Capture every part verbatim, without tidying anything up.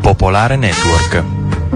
Popolare Network.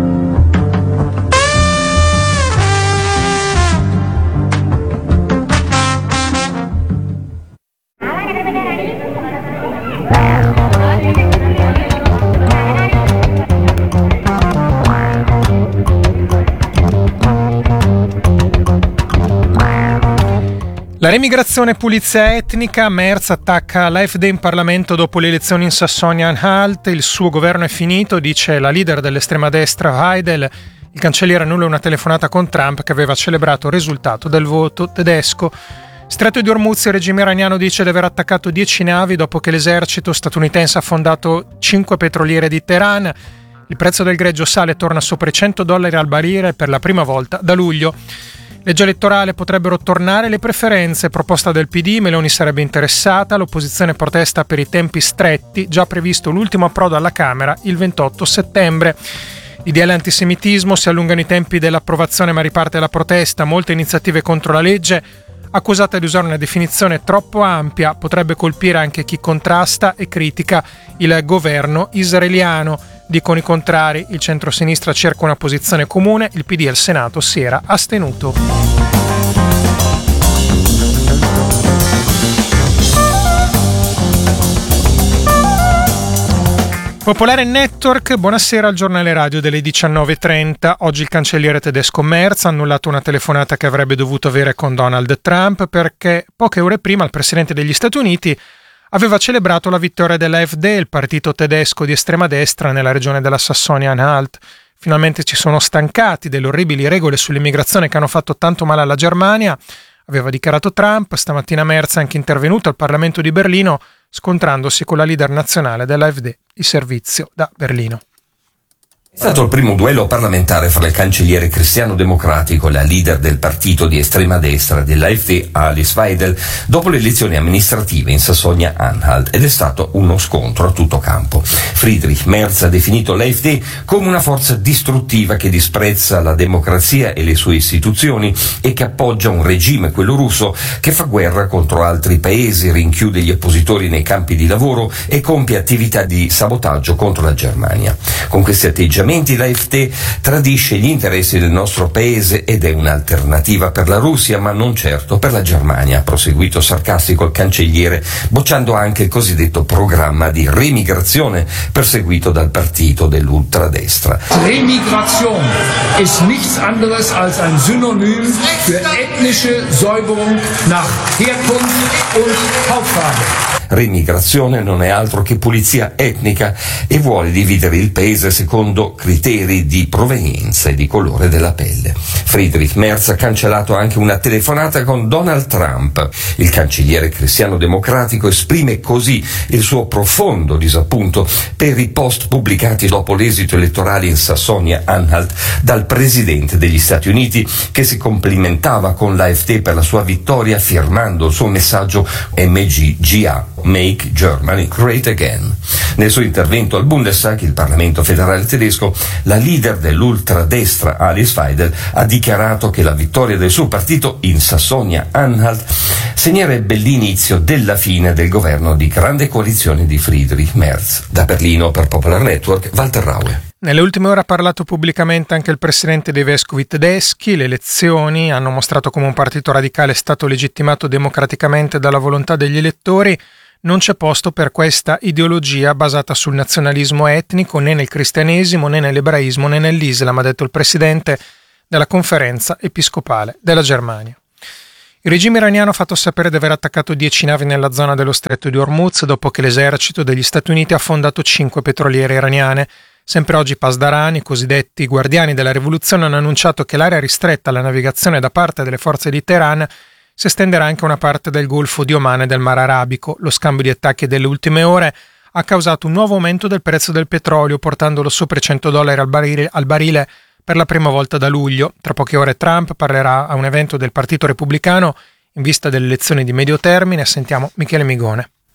La remigrazione e pulizia etnica, Merz attacca l'A F D in Parlamento dopo le elezioni in Sassonia-Anhalt, il suo governo è finito, dice la leader dell'estrema destra Heidel, il cancelliere annulla una telefonata con Trump che aveva celebrato il risultato del voto tedesco. Stretto di Hormuz, il regime iraniano dice di aver attaccato dieci navi dopo che l'esercito statunitense ha affondato cinque petroliere di Teheran. Il prezzo del greggio sale e torna sopra i cento dollari al barile per la prima volta da luglio. Legge elettorale, potrebbero tornare le preferenze, proposta del P D, Meloni sarebbe interessata, l'opposizione protesta per i tempi stretti, già previsto l'ultimo approdo alla Camera il ventotto settembre. I D L antisemitismo, si allungano i tempi dell'approvazione ma riparte la protesta, molte iniziative contro la legge, accusata di usare una definizione troppo ampia, potrebbe colpire anche chi contrasta e critica il governo israeliano. Dicono i contrari, il centro-sinistra cerca una posizione comune, il P D al Senato si era astenuto. Popolare Network, buonasera al giornale radio delle diciannove e trenta. Oggi il cancelliere tedesco Merz ha annullato una telefonata che avrebbe dovuto avere con Donald Trump perché poche ore prima il presidente degli Stati Uniti aveva celebrato la vittoria dell'A F D, il partito tedesco di estrema destra, nella regione della Sassonia-Anhalt. Finalmente ci sono stancati delle orribili regole sull'immigrazione che hanno fatto tanto male alla Germania, aveva dichiarato Trump. Stamattina Merz è anche intervenuto al Parlamento di Berlino, scontrandosi con la leader nazionale dell'A F D, il servizio da Berlino. È stato il primo duello parlamentare fra il cancelliere cristiano-democratico e la leader del partito di estrema destra dell'A F D, Alice Weidel, dopo le elezioni amministrative in Sassonia-Anhalt, ed è stato uno scontro a tutto campo. Friedrich Merz ha definito l'A F D come una forza distruttiva che disprezza la democrazia e le sue istituzioni e che appoggia un regime, quello russo, che fa guerra contro altri paesi, rinchiude gli oppositori nei campi di lavoro e compie attività di sabotaggio contro la Germania. Con questi atteggiamenti l'A F D tradisce gli interessi del nostro paese ed è un'alternativa per la Russia, ma non certo per la Germania, ha proseguito sarcastico il cancelliere, bocciando anche il cosiddetto programma di remigrazione perseguito dal partito dell'ultradestra. Remigration ist nichts anderes als ein Synonym für ethnische Säuberung nach Herkunft und Hautfarbe. Remigrazione non è altro che pulizia etnica e vuole dividere il paese secondo criteri di provenienza e di colore della pelle. Friedrich Merz ha cancellato anche una telefonata con Donald Trump. Il cancelliere cristiano-democratico esprime così il suo profondo disappunto per i post pubblicati dopo l'esito elettorale in Sassonia-Anhalt dal presidente degli Stati Uniti, che si complimentava con l'A F D per la sua vittoria firmando il suo messaggio M G G A. Make Germany Great Again. Nel suo intervento al Bundestag, il Parlamento federale tedesco, la leader dell'ultradestra Alice Weidel ha dichiarato che la vittoria del suo partito in Sassonia-Anhalt segnerebbe l'inizio della fine del governo di grande coalizione di Friedrich Merz. Da Berlino per Popular Network, Walter Raue. Nelle ultime ore ha parlato pubblicamente anche il presidente dei vescovi tedeschi. Le elezioni hanno mostrato come un partito radicale è stato legittimato democraticamente dalla volontà degli elettori. Non c'è posto per questa ideologia basata sul nazionalismo etnico, né nel cristianesimo, né nell'ebraismo, né nell'Islam, ha detto il presidente della conferenza episcopale della Germania. Il regime iraniano ha fatto sapere di aver attaccato dieci navi nella zona dello stretto di Hormuz dopo che l'esercito degli Stati Uniti ha affondato cinque petroliere iraniane. Sempre oggi Pasdaran, i cosiddetti guardiani della rivoluzione, hanno annunciato che l'area ristretta alla navigazione da parte delle forze di Teheran si estenderà anche a una parte del Golfo di Oman e del Mar Arabico. Lo scambio di attacchi delle ultime ore ha causato un nuovo aumento del prezzo del petrolio, portandolo sopra i cento dollari al barile, al barile per la prima volta da luglio. Tra poche ore Trump parlerà a un evento del Partito Repubblicano in vista delle elezioni di medio termine. Sentiamo Michele Migone.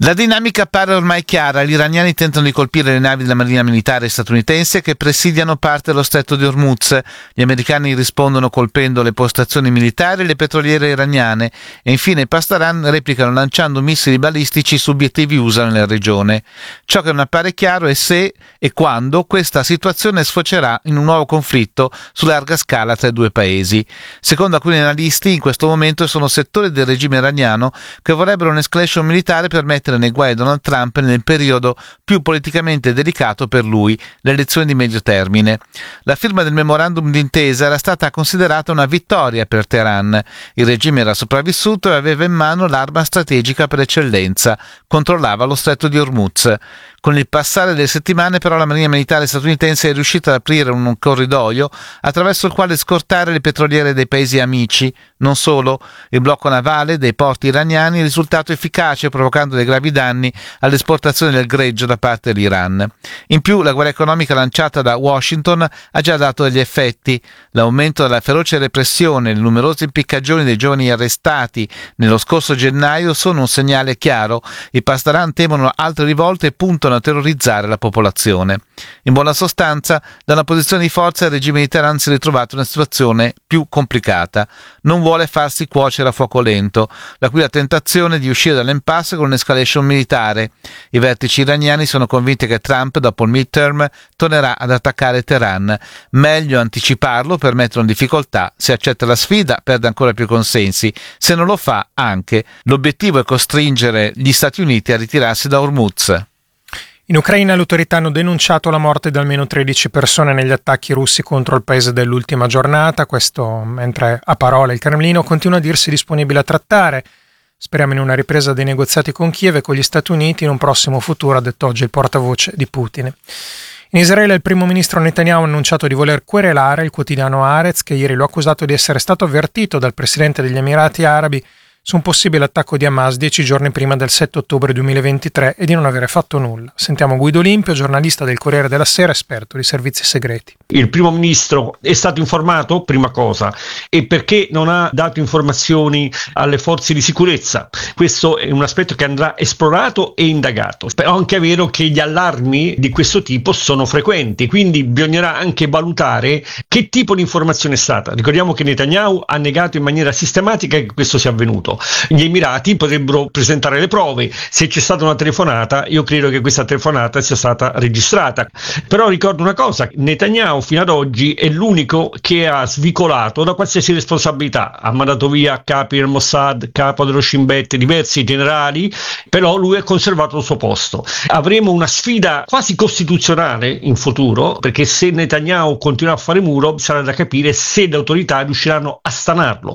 La dinamica pare ormai chiara, gli iraniani tentano di colpire le navi della marina militare statunitense che presidiano parte dello stretto di Hormuz. Gli americani rispondono colpendo le postazioni militari e le petroliere iraniane e infine i Pasdaran replicano lanciando missili balistici su obiettivi U S A nella regione. Ciò che non appare chiaro è se e quando questa situazione sfocerà in un nuovo conflitto su larga scala tra i due paesi. Secondo alcuni analisti, in questo momento sono settori del regime iraniano che vorrebbero un'escalation militare per mettere nei guai Donald Trump nel periodo più politicamente delicato per lui, le elezioni di medio termine. La firma del memorandum d'intesa era stata considerata una vittoria per Teheran. Il regime era sopravvissuto e aveva in mano l'arma strategica per eccellenza, controllava lo stretto di Hormuz. Con il passare delle settimane però la marina militare statunitense è riuscita ad aprire un corridoio attraverso il quale scortare le petroliere dei paesi amici. Non solo, il blocco navale dei porti iraniani è risultato efficace, provocando dei gravi danni all'esportazione del greggio da parte dell'Iran. In più, la guerra economica lanciata da Washington ha già dato degli effetti. L'aumento della feroce repressione e le numerose impiccagioni dei giovani arrestati nello scorso gennaio sono un segnale chiaro. I Pasdaran temono altre rivolte e puntano a terrorizzare la popolazione. In buona sostanza, da una posizione di forza il regime di Teheran si è ritrovato in una situazione più complicata. Non vuole farsi cuocere a fuoco lento, da qui la tentazione di uscire dall'impasse con un'escalation militare. I vertici iraniani sono convinti che Trump, dopo il midterm, tornerà ad attaccare Teheran. Meglio anticiparlo per metterlo in difficoltà. Se accetta la sfida, perde ancora più consensi. Se non lo fa, anche. L'obiettivo è costringere gli Stati Uniti a ritirarsi da Hormuz. In Ucraina le autorità hanno denunciato la morte di almeno tredici persone negli attacchi russi contro il paese dell'ultima giornata, questo mentre a parole il Cremlino continua a dirsi disponibile a trattare. Speriamo in una ripresa dei negoziati con Kiev e con gli Stati Uniti in un prossimo futuro, ha detto oggi il portavoce di Putin. In Israele il primo ministro Netanyahu ha annunciato di voler querelare il quotidiano Haaretz, che ieri lo ha accusato di essere stato avvertito dal presidente degli Emirati Arabi su un possibile attacco di Hamas dieci giorni prima del sette ottobre duemilaventitré e di non avere fatto nulla. Sentiamo Guido Limpio, giornalista del Corriere della Sera, esperto di servizi segreti. Il primo ministro è stato informato, prima cosa, e perché non ha dato informazioni alle forze di sicurezza. Questo è un aspetto che andrà esplorato e indagato. Però è anche vero che gli allarmi di questo tipo sono frequenti, quindi bisognerà anche valutare che tipo di informazione è stata. Ricordiamo che Netanyahu ha negato in maniera sistematica che questo sia avvenuto. Gli Emirati potrebbero presentare le prove. Se c'è stata una telefonata, io credo che questa telefonata sia stata registrata. Però ricordo una cosa: Netanyahu fino ad oggi è l'unico che ha svicolato da qualsiasi responsabilità. Ha mandato via capi del Mossad, capo dello Shin Bet, diversi generali, però lui ha conservato il suo posto. Avremo una sfida quasi costituzionale in futuro, perché se Netanyahu continua a fare muro sarà da capire se le autorità riusciranno a stanarlo.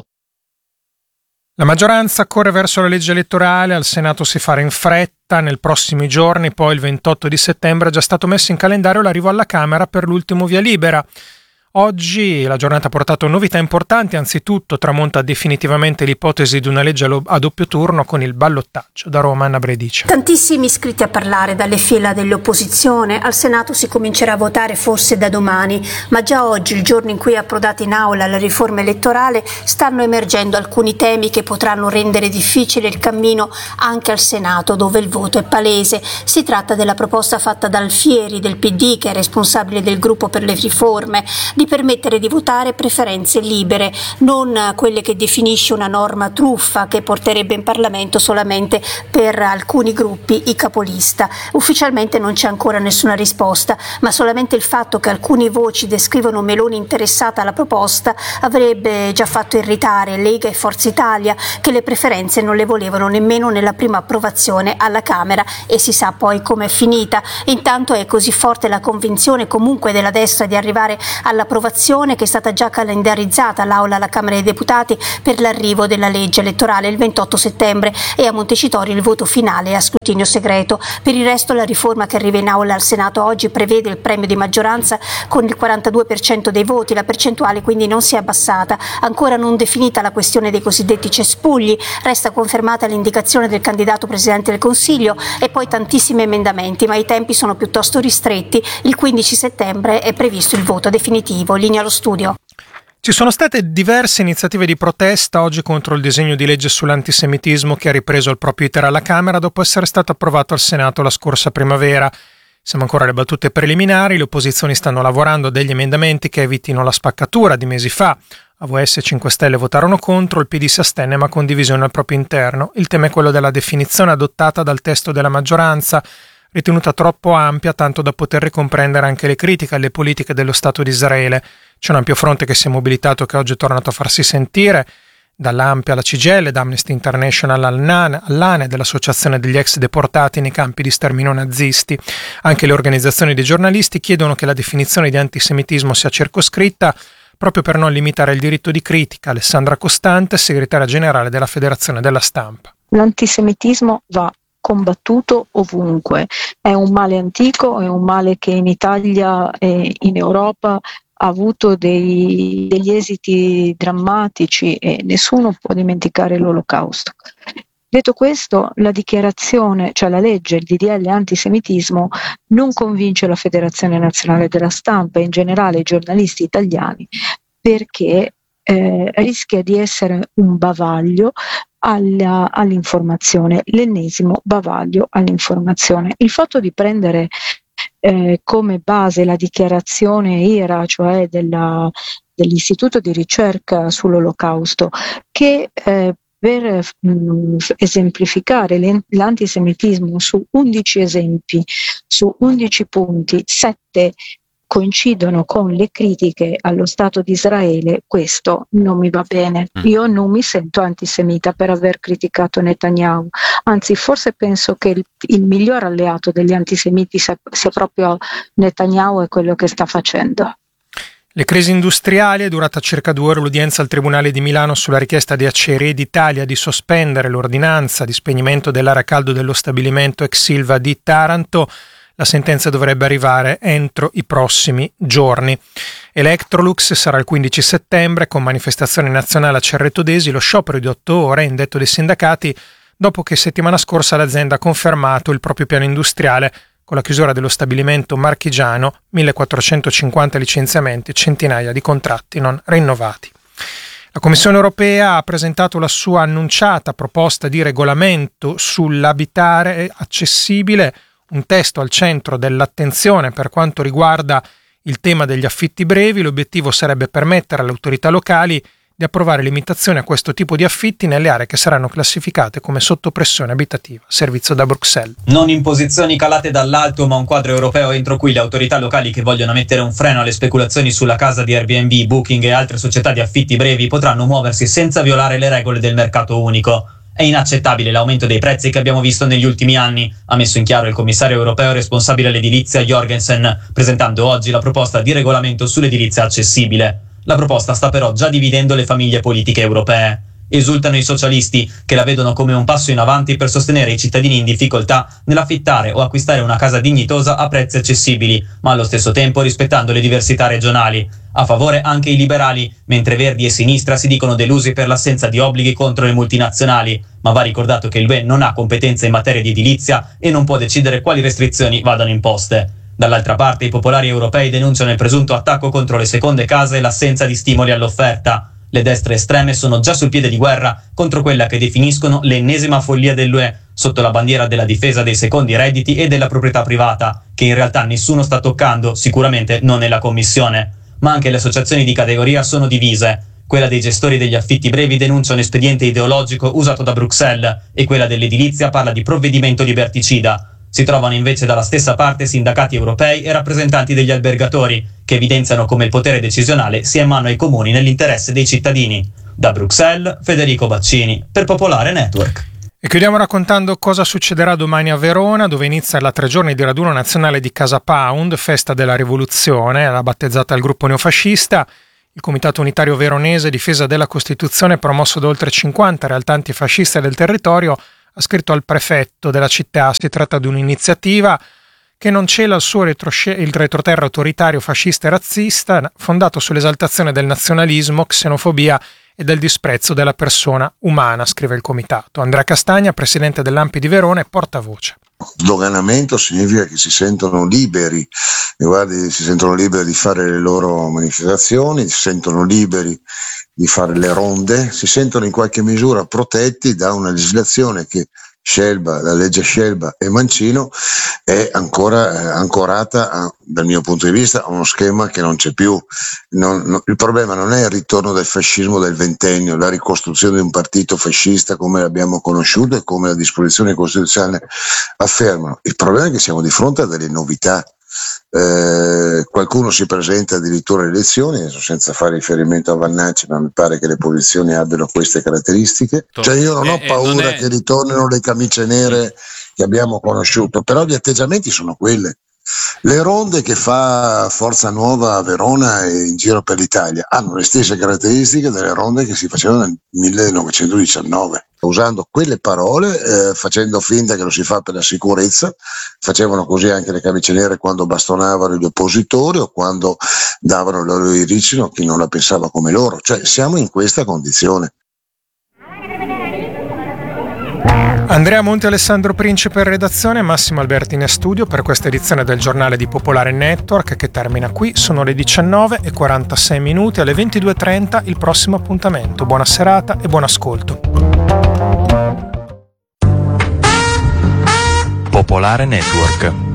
La maggioranza corre verso la legge elettorale, al Senato si farà in fretta nei prossimi giorni, poi il ventotto di settembre è già stato messo in calendario l'arrivo alla Camera per l'ultimo via libera. Oggi la giornata ha portato novità importanti, anzitutto tramonta definitivamente l'ipotesi di una legge a doppio turno con il ballottaggio. Da Roma, Anna Bredice. Tantissimi iscritti a parlare dalle fila dell'opposizione. Al Senato si comincerà a votare forse da domani, ma già oggi, il giorno in cui è approdata in aula la riforma elettorale, stanno emergendo alcuni temi che potranno rendere difficile il cammino anche al Senato, dove il voto è palese. Si tratta della proposta fatta da Alfieri del P D, che è responsabile del gruppo per le riforme, di permettere di votare preferenze libere, non quelle che definisce una norma truffa che porterebbe in Parlamento solamente per alcuni gruppi i capolista. Ufficialmente non c'è ancora nessuna risposta, ma solamente il fatto che alcune voci descrivono Meloni interessata alla proposta avrebbe già fatto irritare Lega e Forza Italia, che le preferenze non le volevano nemmeno nella prima approvazione alla Camera, e si sa poi com'è finita. Intanto è così forte la convinzione comunque della destra di arrivare alla approvazione che è stata già calendarizzata all'Aula alla Camera dei Deputati per l'arrivo della legge elettorale il ventotto settembre, e a Montecitorio il voto finale è a scrutinio segreto. Per il resto la riforma che arriva in Aula al Senato oggi prevede il premio di maggioranza con il quarantadue per cento dei voti, la percentuale quindi non si è abbassata. Ancora non definita la questione dei cosiddetti cespugli, resta confermata l'indicazione del candidato Presidente del Consiglio e poi tantissimi emendamenti, ma i tempi sono piuttosto ristretti. Il quindici settembre è previsto il voto definitivo. Linea allo studio. Ci sono state diverse iniziative di protesta oggi contro il disegno di legge sull'antisemitismo che ha ripreso il proprio iter alla Camera dopo essere stato approvato al Senato la scorsa primavera. Siamo ancora alle battute preliminari, le opposizioni stanno lavorando a degli emendamenti che evitino la spaccatura di mesi fa. A V S e cinque Stelle votarono contro, il P D si astenne ma con divisione al proprio interno. Il tema è quello della definizione adottata dal testo della maggioranza, ritenuta troppo ampia tanto da poter ricomprendere anche le critiche alle politiche dello Stato di Israele. C'è un ampio fronte che si è mobilitato e che oggi è tornato a farsi sentire, dall'Ampia alla C G I L, da Amnesty International all'A N E, dell'Associazione degli ex deportati nei campi di sterminio nazisti. Anche le organizzazioni dei giornalisti chiedono che la definizione di antisemitismo sia circoscritta proprio per non limitare il diritto di critica. Alessandra Costante, segretaria generale della Federazione della Stampa. L'antisemitismo va combattuto ovunque, è un male antico, è un male che in Italia e in Europa ha avuto dei, degli esiti drammatici e nessuno può dimenticare l'Olocausto. Detto questo, la dichiarazione, cioè la legge, il D D L antisemitismo, non convince la Federazione Nazionale della Stampa e in generale i giornalisti italiani perché eh, rischia di essere un bavaglio alla, all'informazione, l'ennesimo bavaglio all'informazione. Il fatto di prendere eh, come base la dichiarazione I R A, cioè della, dell'Istituto di ricerca sull'Olocausto, che eh, per mh, esemplificare l'antisemitismo su undici esempi, su undici punti, sette coincidono con le critiche allo Stato di Israele, questo non mi va bene. Io non mi sento antisemita per aver criticato Netanyahu, anzi forse penso che il, il miglior alleato degli antisemiti sia, sia proprio Netanyahu e quello che sta facendo. Le crisi industriali. È durata circa due ore l'udienza al Tribunale di Milano sulla richiesta di Acciaierie d'Italia di sospendere l'ordinanza di spegnimento dell'area a caldo dello stabilimento ex Ilva di Taranto. La sentenza dovrebbe arrivare entro i prossimi giorni. Electrolux sarà il quindici settembre con manifestazione nazionale a Cerreto d'Esi, lo sciopero di otto ore indetto dai sindacati dopo che settimana scorsa l'azienda ha confermato il proprio piano industriale con la chiusura dello stabilimento marchigiano, millequattrocentocinquanta licenziamenti e centinaia di contratti non rinnovati. La Commissione europea ha presentato la sua annunciata proposta di regolamento sull'abitare accessibile, un testo al centro dell'attenzione per quanto riguarda il tema degli affitti brevi. L'obiettivo sarebbe permettere alle autorità locali di approvare limitazioni a questo tipo di affitti nelle aree che saranno classificate come sotto pressione abitativa. Servizio da Bruxelles. Non imposizioni calate dall'alto, ma un quadro europeo entro cui le autorità locali che vogliono mettere un freno alle speculazioni sulla casa di Airbnb, Booking e altre società di affitti brevi potranno muoversi senza violare le regole del mercato unico. È inaccettabile l'aumento dei prezzi che abbiamo visto negli ultimi anni, ha messo in chiaro il commissario europeo responsabile all'edilizia Jorgensen, presentando oggi la proposta di regolamento sull'edilizia accessibile. La proposta sta però già dividendo le famiglie politiche europee. Esultano i socialisti, che la vedono come un passo in avanti per sostenere i cittadini in difficoltà nell'affittare o acquistare una casa dignitosa a prezzi accessibili, ma allo stesso tempo rispettando le diversità regionali. A favore anche i liberali, mentre Verdi e Sinistra si dicono delusi per l'assenza di obblighi contro le multinazionali, ma va ricordato che l'U E non ha competenze in materia di edilizia e non può decidere quali restrizioni vadano imposte. Dall'altra parte i popolari europei denunciano il presunto attacco contro le seconde case e l'assenza di stimoli all'offerta. Le destre estreme sono già sul piede di guerra contro quella che definiscono l'ennesima follia dell'U E, sotto la bandiera della difesa dei secondi redditi e della proprietà privata, che in realtà nessuno sta toccando, sicuramente non nella Commissione. Ma anche le associazioni di categoria sono divise. Quella dei gestori degli affitti brevi denuncia un espediente ideologico usato da Bruxelles e quella dell'edilizia parla di provvedimento liberticida. Si trovano invece dalla stessa parte sindacati europei e rappresentanti degli albergatori, che evidenziano come il potere decisionale sia in mano ai comuni nell'interesse dei cittadini. Da Bruxelles, Federico Baccini, per Popolare Network. E chiudiamo raccontando cosa succederà domani a Verona, dove inizia la tre giorni di raduno nazionale di Casa Pound, festa della rivoluzione, l'ha battezzata il gruppo neofascista. Il Comitato Unitario Veronese Difesa della Costituzione, promosso da oltre cinquanta realtà antifasciste del territorio, ha scritto al prefetto della città. Si tratta di un'iniziativa che non cela il suo retrosce- il retroterra autoritario, fascista e razzista, fondato sull'esaltazione del nazionalismo, xenofobia e del disprezzo della persona umana, scrive il comitato. Andrea Castagna, presidente dell'A N P I di Verona e portavoce. Sdoganamento significa che si sentono liberi, e guardi, si sentono liberi di fare le loro manifestazioni, si sentono liberi di fare le ronde, si sentono in qualche misura protetti da una legislazione che Scelba, la legge Scelba e Mancino è ancora eh, ancorata a, dal mio punto di vista, a uno schema che non c'è più. Non, non, il problema non è il ritorno del fascismo del ventennio, la ricostruzione di un partito fascista come l'abbiamo conosciuto e come la disposizione costituzionale affermano. Il problema è che siamo di fronte a delle novità. Eh, qualcuno si presenta addirittura alle elezioni, adesso senza fare riferimento a Vannacci, ma mi pare che le posizioni abbiano queste caratteristiche. Cioè io non ho eh, paura non è... che ritornino le camicie nere che abbiamo conosciuto, però gli atteggiamenti sono quelle. Le ronde che fa Forza Nuova a Verona e in giro per l'Italia hanno le stesse caratteristiche delle ronde che si facevano nel millenovecentodiciannove. Usando quelle parole, eh, facendo finta che lo si fa per la sicurezza, facevano così anche le camicie nere quando bastonavano gli oppositori o quando davano il loro iricino a chi non la pensava come loro. Cioè siamo in questa condizione. Andrea Monti e Alessandro Principe in redazione, Massimo Albertini in studio per questa edizione del giornale di Popolare Network che termina qui. Sono le diciannove e quarantasei minuti, alle ventidue e trenta il prossimo appuntamento. Buona serata e buon ascolto. Popolare Network.